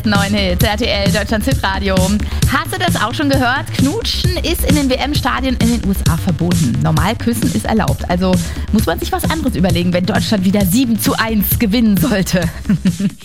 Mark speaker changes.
Speaker 1: 9 Hits, RTL, Deutschlands Hitradio. Hast du das auch schon gehört? Knutschen ist in den WM-Stadien in den USA verboten. Normal küssen ist erlaubt. Also muss man sich was anderes überlegen, wenn Deutschland wieder 7:1 gewinnen sollte.